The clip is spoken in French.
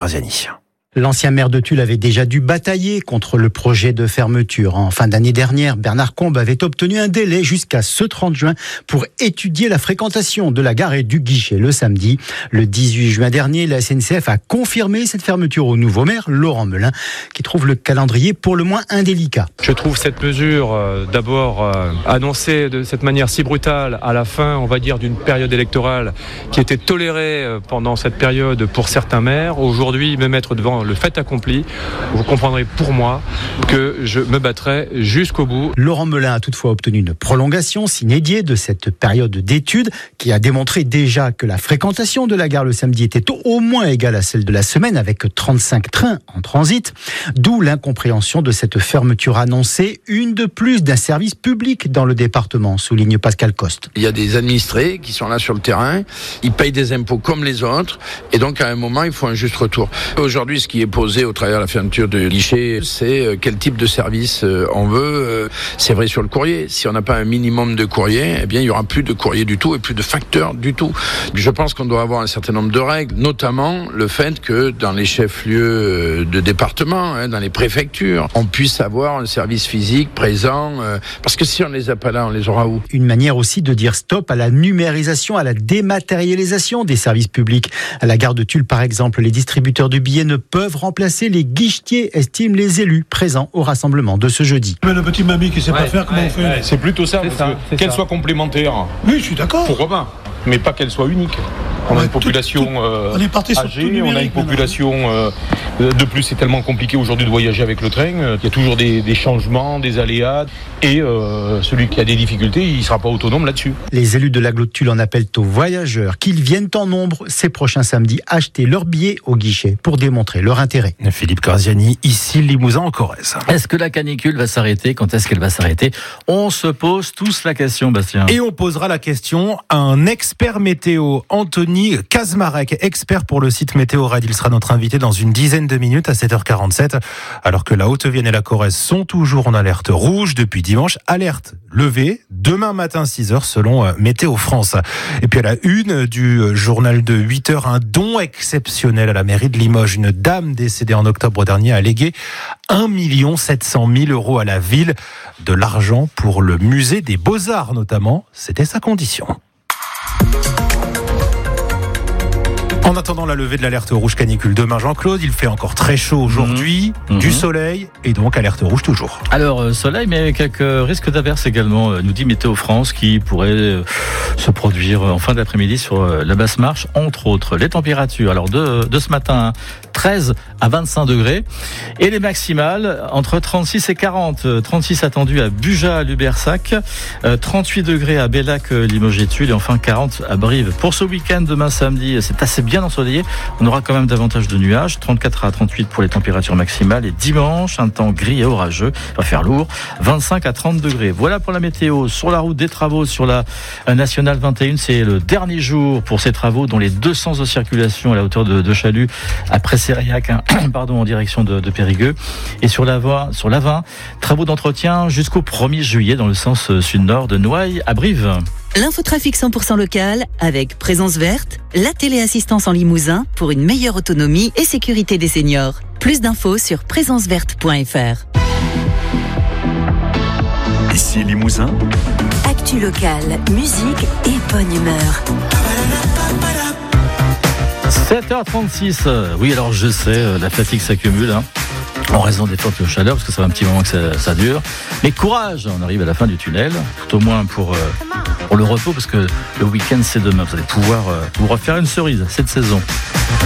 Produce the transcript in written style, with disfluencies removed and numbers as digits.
Graziani. L'ancien maire de Tulle avait déjà dû batailler contre le projet de fermeture. En fin d'année dernière, Bernard Combe avait obtenu un délai jusqu'à ce 30 juin pour étudier la fréquentation de la gare et du guichet le samedi. Le 18 juin dernier, la SNCF a confirmé cette fermeture au nouveau maire, Laurent Melin, qui trouve le calendrier pour le moins indélicat. Je trouve cette mesure d'abord annoncée de cette manière si brutale à la fin, on va dire, d'une période électorale qui était tolérée pendant cette période pour certains maires. Aujourd'hui, me mettre devant le fait accompli, vous comprendrez pour moi que je me battrai jusqu'au bout. Laurent Melin a toutefois obtenu une prolongation sine die de cette période d'études qui a démontré déjà que la fréquentation de la gare le samedi était au moins égale à celle de la semaine avec 35 trains en transit. D'où l'incompréhension de cette fermeture annoncée, une de plus d'un service public dans le département, souligne Pascal Coste. Il y a des administrés qui sont là sur le terrain, ils payent des impôts comme les autres et donc à un moment il faut un juste retour. Aujourd'hui, ce qui est posé au travers de la fermeture de guichet, c'est quel type de service on veut. C'est vrai sur le courrier. Si on n'a pas un minimum de courrier, eh bien il y aura plus de courrier du tout et plus de facteurs du tout. Je pense qu'on doit avoir un certain nombre de règles, notamment le fait que dans les chefs-lieux de département, dans les préfectures, on puisse avoir un service physique présent. Parce que si on les a pas là, on les aura où ? Une manière aussi de dire stop à la numérisation, à la dématérialisation des services publics. À la gare de Tulle, par exemple, les distributeurs de billets ne peuvent remplacer les guichetiers, estiment les élus présents au rassemblement de ce jeudi. Mais le petit mamie qui sait pas faire, comment on fait ? C'est plutôt ça, qu'elle soit complémentaire. Oui, je suis d'accord. Pourquoi pas ? Mais pas qu'elle soit unique. On a une population on est parti âgée, on a une population... de plus, c'est tellement compliqué aujourd'hui de voyager avec le train. Il y a toujours des changements, des aléas. Et celui qui a des difficultés, il ne sera pas autonome là-dessus. Les élus de l'Agglo de Tulle en appellent aux voyageurs qu'ils viennent en nombre ces prochains samedis acheter leurs billets au guichet pour démontrer leur intérêt. Philippe Graziani, ici Limousin en Corrèze. Est-ce que la canicule va s'arrêter ? Quand est-ce qu'elle va s'arrêter ? On se pose tous la question, Bastien. Et on posera la question à un expert météo, Anthony Kazmarek, expert pour le site Météo Red. Il sera notre invité dans une dizaine de minutes à 7h47. Alors que la Haute-Vienne et la Corrèze sont toujours en alerte rouge depuis dimanche. Alerte levée demain matin 6h selon Météo France. Et puis à la une du journal de 8h, un don exceptionnel à la mairie de Limoges. Une dame décédée en octobre dernier a légué 1 700 000 € à la ville. De l'argent pour le musée des Beaux-Arts notamment. C'était sa condition. En attendant la levée de l'alerte rouge canicule demain, Jean-Claude, il fait encore très chaud aujourd'hui, du soleil et donc alerte rouge toujours. Alors soleil, mais quelques risques d'averses également, nous dit Météo France, qui pourrait se produire en fin d'après-midi sur la basse marche, entre autres. Les températures, alors de ce matin, 13 à 25 degrés, et les maximales entre 36 et 40. 36 attendus à Buja, Lubersac, 38 degrés à Bellac, Limoges et Tulle, et enfin 40 à Brive. Pour ce week-end, demain samedi, c'est assez bien ensoleillé. On aura quand même davantage de nuages, 34 à 38 pour les températures maximales, et dimanche, un temps gris et orageux, va faire lourd, 25 à 30 degrés. Voilà pour la météo. Sur la route des travaux, sur la nationale 21, c'est le dernier jour pour ces travaux, dont les deux sens de circulation à la hauteur de Chalut, après Sériac, en direction de Périgueux. Et sur la 20, travaux d'entretien jusqu'au 1er juillet dans le sens sud-nord de Noailles à Brive. L'infotrafic 100% local avec Présence Verte, la téléassistance en Limousin pour une meilleure autonomie et sécurité des seniors. Plus d'infos sur présenceverte.fr. Ici Limousin. Actu locale, musique et bonne humeur. 7h36. Oui, alors je sais, la fatigue s'accumule, en raison des fortes chaleurs, parce que ça fait un petit moment que ça dure. Mais courage, on arrive à la fin du tunnel, tout au moins pour le repos, parce que le week-end c'est demain. Vous allez pouvoir vous refaire une cerise cette saison.